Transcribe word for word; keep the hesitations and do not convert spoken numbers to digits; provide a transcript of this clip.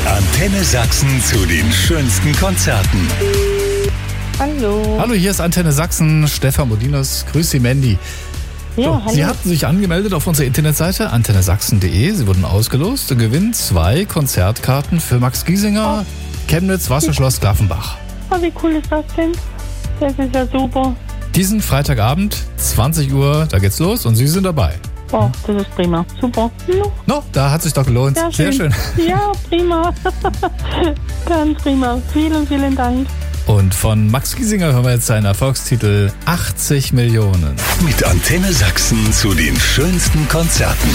Antenne Sachsen zu den schönsten Konzerten. Hallo. Hallo, hier ist Antenne Sachsen, Stefan Modinos. Grüß Sie, Mandy. Ja, So, hallo. Sie hatten sich angemeldet auf unserer Internetseite antenne sachsen punkt de. Sie wurden ausgelost und gewinnen zwei Konzertkarten für Max Giesinger, Chemnitz, Wasserschloss, Klaffenbach. Oh, wie cool ist das denn? Das ist ja super. Diesen Freitagabend, zwanzig Uhr, da geht's los und Sie sind dabei. Oh, das ist prima. Super. Ja, No, da hat sich doch gelohnt. ja, Sehr schön. Ja, prima. Ganz prima. Vielen, vielen Dank. Und von Max Giesinger hören wir jetzt seinen Erfolgstitel achtzig Millionen. Mit Antenne Sachsen zu den schönsten Konzerten.